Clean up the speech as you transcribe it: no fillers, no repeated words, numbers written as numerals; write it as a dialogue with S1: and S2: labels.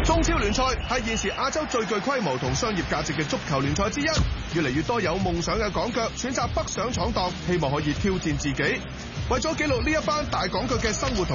S1: 中超聯賽係現時亞洲最具規模同商業價值嘅足球聯賽之一，越嚟越多有夢想嘅港腳選擇北上闖蕩，希望可以挑戰自己。為咗記錄呢一班大港腳嘅生活同